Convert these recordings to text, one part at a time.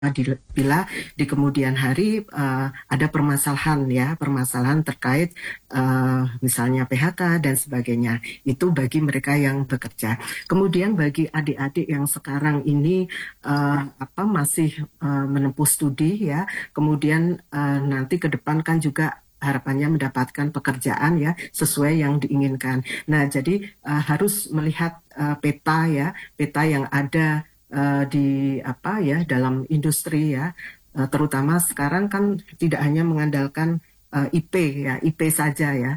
bila di kemudian hari ada permasalahan terkait misalnya PHK dan sebagainya. Itu bagi mereka yang bekerja. Kemudian bagi adik-adik yang sekarang ini masih menempuh studi ya, kemudian nanti ke depan kan juga harapannya mendapatkan pekerjaan ya sesuai yang diinginkan. Nah, jadi harus melihat peta yang ada di dalam industri ya, terutama sekarang kan tidak hanya mengandalkan IP saja ya,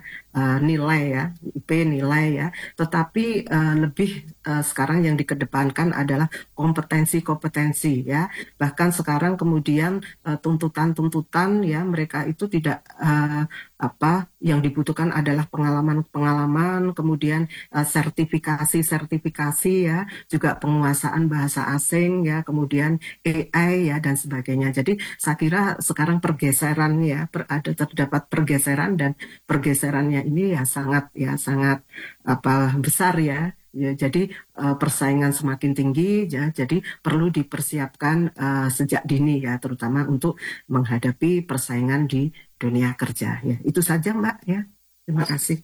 nilai ya, tetapi lebih sekarang yang dikedepankan adalah kompetensi ya. Bahkan sekarang kemudian tuntutan ya, mereka itu tidak yang dibutuhkan adalah pengalaman, kemudian sertifikasi ya, juga penguasaan bahasa asing ya, kemudian AI ya dan sebagainya. Jadi saya kira sekarang pergeseran ya, terdapat pergeseran, dan pergeserannya ini ya sangat besar ya. Ya, jadi persaingan semakin tinggi ya, jadi perlu dipersiapkan sejak dini ya, terutama untuk menghadapi persaingan di dunia kerja ya. Itu saja Mbak ya. Terima kasih.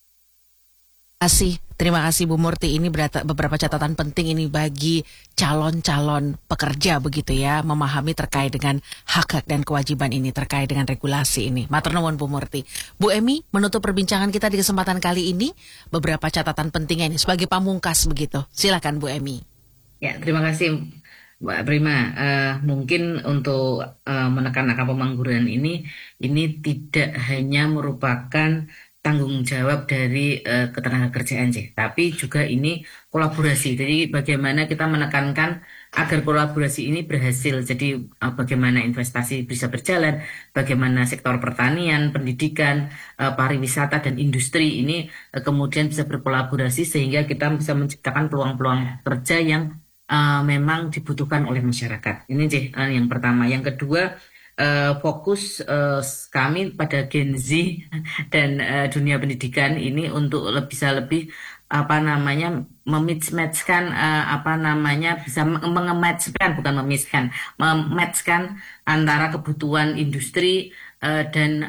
Terima kasih Bu Murti. Ini beberapa catatan penting ini bagi calon-calon pekerja begitu ya, memahami terkait dengan hak-hak dan kewajiban ini, terkait dengan regulasi ini. Matur nuwun Bu Murti. Bu Emi, menutup perbincangan kita di kesempatan kali ini, beberapa catatan pentingnya ini sebagai pamungkas begitu. Silakan Bu Emi. Ya, terima kasih Mbak Prima. Mungkin untuk menekan angka pengangguran ini tidak hanya merupakan tanggung jawab dari ketenagakerjaan tapi juga ini kolaborasi. Jadi bagaimana kita menekankan agar kolaborasi ini berhasil. Jadi bagaimana investasi bisa berjalan, bagaimana sektor pertanian, pendidikan, pariwisata dan industri ini kemudian bisa berkolaborasi sehingga kita bisa menciptakan peluang-peluang kerja yang memang dibutuhkan oleh masyarakat. Ini yang pertama. Yang kedua, fokus kami pada Gen Z dan dunia pendidikan ini untuk bisa lebih mematchkan antara kebutuhan industri dan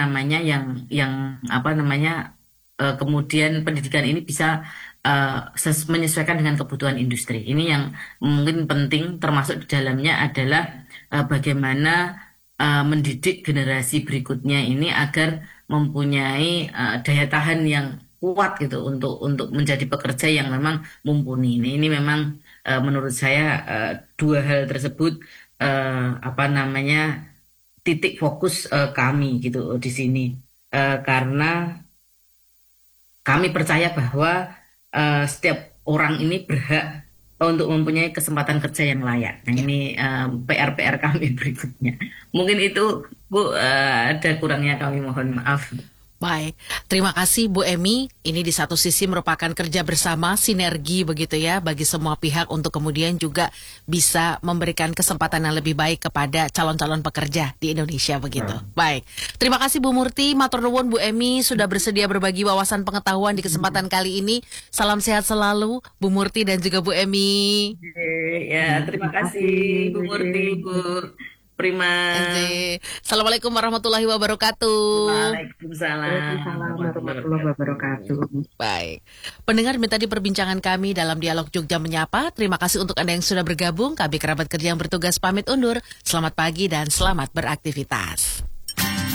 kemudian pendidikan ini bisa menyesuaikan dengan kebutuhan industri. Ini yang mungkin penting, termasuk di dalamnya adalah bagaimana mendidik generasi berikutnya ini agar mempunyai daya tahan yang kuat gitu untuk menjadi pekerja yang memang mumpuni. Ini memang menurut saya dua hal tersebut titik fokus kami gitu di sini, karena kami percaya bahwa setiap orang ini berhak untuk mempunyai kesempatan kerja yang layak. Nah, ini PR kami berikutnya. Mungkin itu Bu, ada kurangnya kami mohon maaf. Baik, terima kasih Bu Emi. Ini di satu sisi merupakan kerja bersama, sinergi begitu ya, bagi semua pihak untuk kemudian juga bisa memberikan kesempatan yang lebih baik kepada calon-calon pekerja di Indonesia begitu. Baik, terima kasih Bu Murti, matur nuwun Bu Emi sudah bersedia berbagi wawasan pengetahuan di kesempatan kali ini. Salam sehat selalu Bu Murti dan juga Bu Emi. Ya, terima kasih Bu Murti, Bu Prima. Assalamualaikum warahmatullahi wabarakatuh. Waalaikumsalam warahmatullahi wabarakatuh. Baik, pendengar minta di perbincangan kami dalam Dialog Jogja Menyapa. Terima kasih untuk Anda yang sudah bergabung. Kami kerabat kerja yang bertugas pamit undur. Selamat pagi dan selamat beraktivitas.